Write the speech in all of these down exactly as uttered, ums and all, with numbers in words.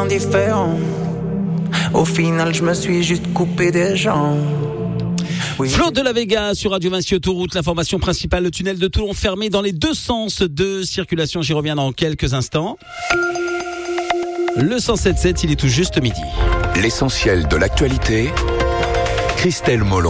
différent. Au final, je me suis juste coupé des jambes. Oui. Flo de la Vega sur Radio Vinci Autoroute, l'information principale, le tunnel de Toulon fermé dans les deux sens de circulation. J'y reviens dans quelques instants. Le cent sept sept, il est tout juste midi. L'essentiel de l'actualité, Christelle Molon.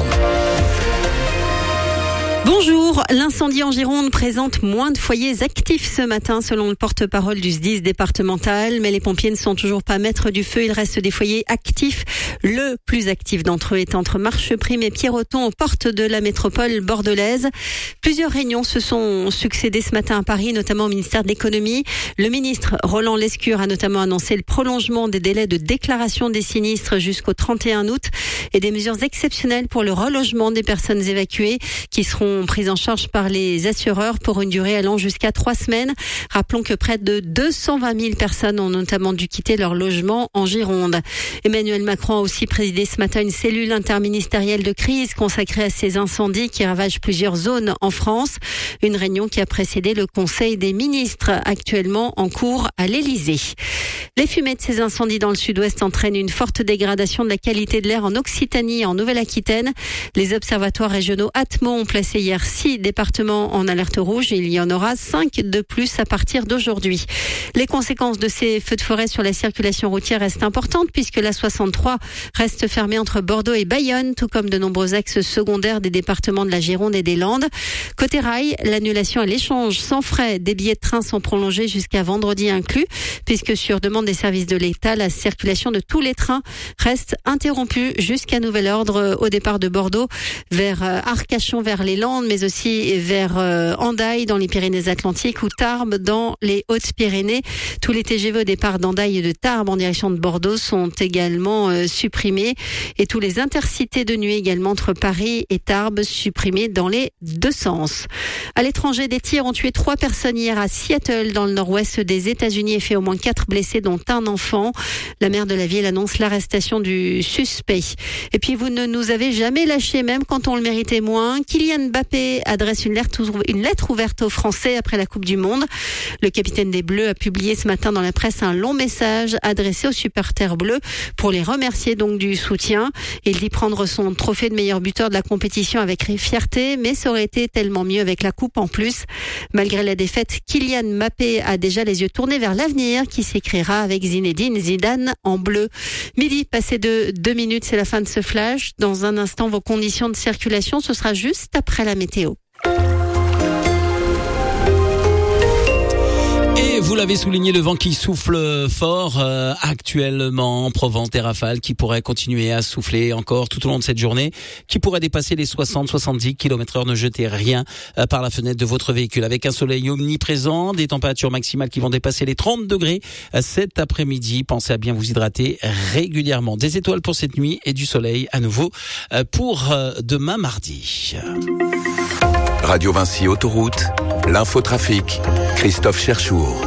Bonjour, l'incendie en Gironde présente moins de foyers actifs ce matin selon le porte-parole du S D I S départemental, mais les pompiers ne sont toujours pas maîtres du feu, il reste des foyers actifs. Le plus actif d'entre eux est entre Marcheprime et Pierreton aux portes de la métropole bordelaise. Plusieurs réunions se sont succédées ce matin à Paris, notamment au ministère de l'économie. Le ministre Roland Lescure a notamment annoncé le prolongement des délais de déclaration des sinistres jusqu'au trente et un août et des mesures exceptionnelles pour le relogement des personnes évacuées qui seront prises en charge par les assureurs pour une durée allant jusqu'à trois semaines. Rappelons que près de deux cent vingt mille personnes ont notamment dû quitter leur logement en Gironde. Emmanuel Macron a aussi présidé ce matin une cellule interministérielle de crise consacrée à ces incendies qui ravagent plusieurs zones en France. Une réunion qui a précédé le Conseil des ministres actuellement en cours à l'Élysée. Les fumées de ces incendies dans le sud-ouest entraînent une forte dégradation de la qualité de l'air en Occitanie et en Nouvelle-Aquitaine. Les observatoires régionaux Atmo ont placé hier six départements en alerte rouge et il y en aura cinq de plus à partir d'aujourd'hui. Les conséquences de ces feux de forêt sur la circulation routière restent importantes puisque la soixante-trois reste fermée entre Bordeaux et Bayonne, tout comme de nombreux axes secondaires des départements de la Gironde et des Landes. Côté rail, l'annulation et l'échange sans frais des billets de train sont prolongés jusqu'à vendredi inclus, puisque sur demande des services de l'État, la circulation de tous les trains reste interrompue jusqu'à nouvel ordre au départ de Bordeaux vers Arcachon, vers les Landes, mais aussi vers Hendaye dans les Pyrénées-Atlantiques ou Tarbes dans les Hautes-Pyrénées. Tous les T G V au départ d'Hendaye et de Tarbes en direction de Bordeaux sont également euh, supprimés et tous les intercités de nuit également entre Paris et Tarbes supprimés dans les deux sens. À l'étranger, des tirs ont tué trois personnes hier à Seattle dans le nord-ouest des États-Unis et fait au moins quatre blessés dont un enfant. La maire de la ville annonce l'arrestation du suspect. Et puis vous ne nous avez jamais lâchés même quand on le méritait moins. Kylian Mbappé adresse une lettre, une lettre ouverte aux Français après la Coupe du Monde. Le capitaine des Bleus a publié ce matin dans la presse un long message adressé aux supporters bleus pour les remercier donc du soutien. Il dit prendre son trophée de meilleur buteur de la compétition avec fierté, mais ça aurait été tellement mieux avec la coupe en plus. Malgré la défaite, Kylian Mbappé a déjà les yeux tournés vers l'avenir qui s'écrira avec Zinedine Zidane en bleu. Midi, passé de deux minutes, c'est la fin de ce flash. Dans un instant, vos conditions de circulation, ce sera juste après la météo. Et vous l'avez souligné, le vent qui souffle fort euh, actuellement en Provence, des rafales qui pourraient continuer à souffler encore tout au long de cette journée, qui pourraient dépasser les soixante à soixante-dix kilomètres heure. Ne jetez rien euh, par la fenêtre de votre véhicule. Avec un soleil omniprésent, des températures maximales qui vont dépasser les trente degrés euh, cet après-midi. Pensez à bien vous hydrater régulièrement. Des étoiles pour cette nuit et du soleil à nouveau euh, pour euh, demain mardi. Radio Vinci Autoroute, l'infotrafic, Christophe Cherchour.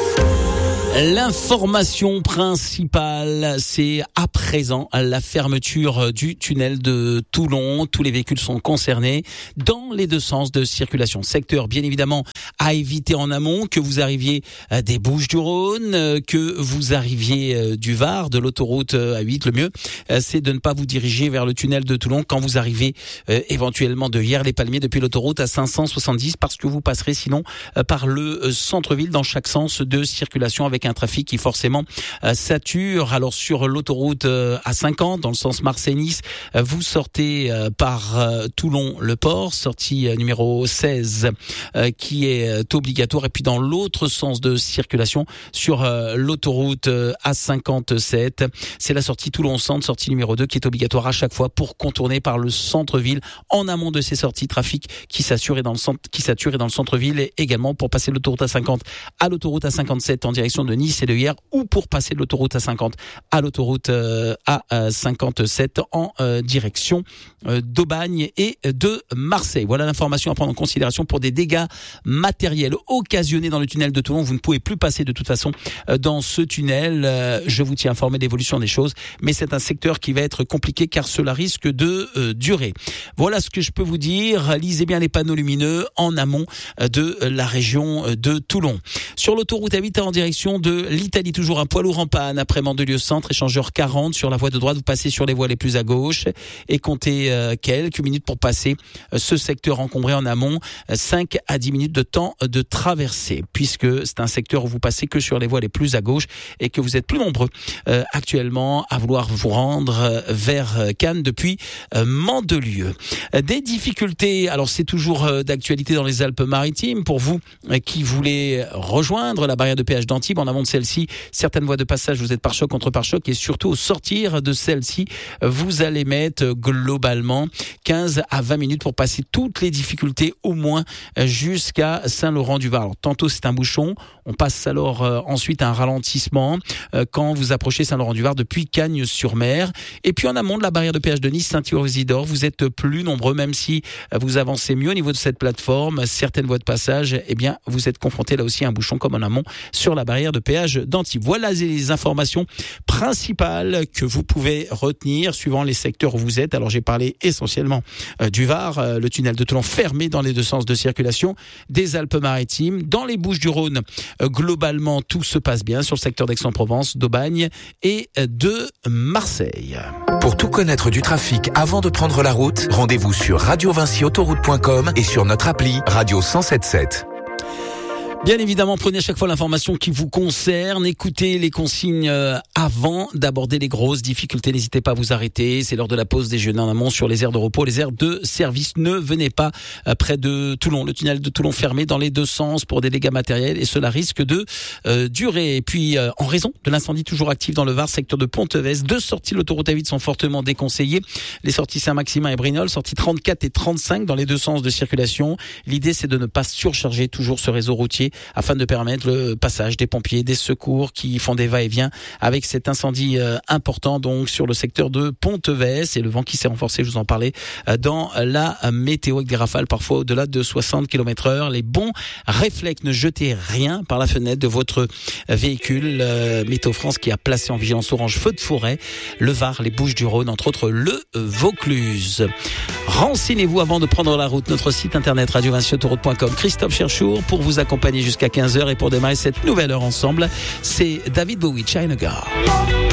L'information principale, c'est à présent la fermeture du tunnel de Toulon. Tous les véhicules sont concernés dans les deux sens de circulation. Secteur, bien évidemment, à éviter en amont, que vous arriviez des Bouches-du-Rhône, que vous arriviez du Var, de l'autoroute A huit. Le mieux, c'est de ne pas vous diriger vers le tunnel de Toulon quand vous arrivez éventuellement de Hyères-les-Palmiers depuis l'autoroute à cinq cent soixante-dix, parce que vous passerez sinon par le centre-ville dans chaque sens de circulation avec un trafic qui forcément euh, sature. Alors sur l'autoroute euh, A cinquante dans le sens Marseille-Nice, euh, vous sortez euh, par euh, Toulon-le-Port, sortie euh, numéro seize euh, qui est euh, obligatoire, et puis dans l'autre sens de circulation sur euh, l'autoroute euh, A cinquante-sept, c'est la sortie Toulon-Centre, sortie numéro deux qui est obligatoire à chaque fois pour contourner par le centre-ville en amont de ces sorties. Trafic qui sature dans le centre, qui sature dans le centre-ville, et également pour passer l'autoroute A cinquante à l'autoroute A cinquante-sept en direction de Nice et de Hyères, ou pour passer de l'autoroute A cinquante à l'autoroute euh, A cinquante-sept en euh, direction euh, d'Aubagne et de Marseille. Voilà l'information à prendre en considération pour des dégâts matériels occasionnés dans le tunnel de Toulon. Vous ne pouvez plus passer de toute façon euh, dans ce tunnel. Euh, je vous tiens informé de l'évolution des choses, mais c'est un secteur qui va être compliqué car cela risque de euh, durer. Voilà ce que je peux vous dire. Lisez bien les panneaux lumineux en amont euh, de la région de Toulon. Sur l'autoroute A huit en direction direction de l'Italie, toujours un poids lourd en panne après Mandelieu-Centre, échangeur quarante sur la voie de droite. Vous passez sur les voies les plus à gauche et comptez euh, quelques minutes pour passer euh, ce secteur encombré en amont. Euh, cinq à dix minutes de temps de traversée, puisque c'est un secteur où vous passez que sur les voies les plus à gauche et que vous êtes plus nombreux euh, actuellement à vouloir vous rendre euh, vers Cannes depuis euh, Mandelieu. Euh, des difficultés, alors c'est toujours euh, d'actualité dans les Alpes-Maritimes pour vous euh, qui voulez rejoindre la barrière de péage d'Antibes. En amont de celle-ci, certaines voies de passage, vous êtes pare-choc contre pare-choc et surtout au sortir de celle-ci, vous allez mettre globalement quinze à vingt minutes pour passer toutes les difficultés au moins jusqu'à Saint-Laurent-du-Var. Alors tantôt c'est un bouchon, on passe alors euh, ensuite à un ralentissement euh, quand vous approchez Saint-Laurent-du-Var depuis Cagnes-sur-Mer. Et puis en amont de la barrière de péage de Nice, Saint-Isidore, vous êtes plus nombreux, même si vous avancez mieux au niveau de cette plateforme. Certaines voies de passage, eh bien, vous êtes confrontés là aussi à un bouchon comme en amont sur la barrière de péage d'Antibes. Voilà les informations principales que vous pouvez retenir suivant les secteurs où vous êtes. Alors j'ai parlé essentiellement euh, du Var, euh, le tunnel de Toulon fermé dans les deux sens de circulation, des Alpes-Maritimes, dans les Bouches-du-Rhône. Euh, globalement, tout se passe bien sur le secteur d'Aix-en-Provence, d'Aubagne et de Marseille. Pour tout connaître du trafic avant de prendre la route, rendez-vous sur radio vinci autoroute point com et sur notre appli Radio cent soixante-dix-sept. Bien évidemment, prenez à chaque fois l'information qui vous concerne. Écoutez les consignes avant d'aborder les grosses difficultés. N'hésitez pas à vous arrêter. C'est l'heure de la pause déjeuner en amont sur les aires de repos, les aires de service. Ne venez pas près de Toulon. Le tunnel de Toulon fermé dans les deux sens pour des dégâts matériels et cela risque de euh, durer. Et puis, euh, en raison de l'incendie toujours actif dans le Var, secteur de Ponteves, deux sorties de l'autoroute A huit sont fortement déconseillées. Les sorties Saint-Maximin et Brignoles, sorties trente-quatre et trente-cinq dans les deux sens de circulation. L'idée, c'est de ne pas surcharger toujours ce réseau routier afin de permettre le passage des pompiers, des secours qui font des va-et-vient avec cet incendie euh, important donc sur le secteur de Ponteves et le vent qui s'est renforcé, je vous en parlais, euh, dans la météo avec des rafales parfois au-delà de soixante kilomètres heure. Les bons réflexes, ne jetez rien par la fenêtre de votre véhicule. Euh, Météo France qui a placé en vigilance orange feu de forêt le Var, les Bouches-du-Rhône, entre autres le Vaucluse. Renseignez-vous avant de prendre la route. Notre site internet radio vinci autoroute point com. Christophe Cherchour pour vous accompagner jusqu'à quinze heures et pour démarrer cette nouvelle heure ensemble, c'est David Bowie, China Girl.